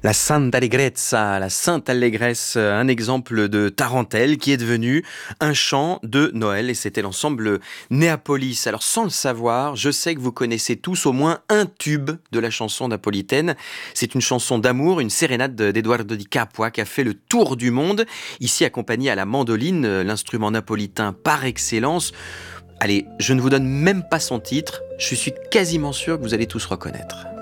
La Santa Allegrezza, la Sainte Allégresse, un exemple de tarentelle qui est devenu un chant de Noël et c'était l'ensemble Néapolis. Alors sans le savoir, je sais que vous connaissez tous au moins un tube de la chanson napolitaine. C'est une chanson d'amour, une sérénade d'Eduardo Di Capua qui a fait le tour du monde, ici accompagnée à la mandoline, l'instrument napolitain par excellence. Allez, je ne vous donne même pas son titre, je suis quasiment sûr que vous allez tous reconnaître.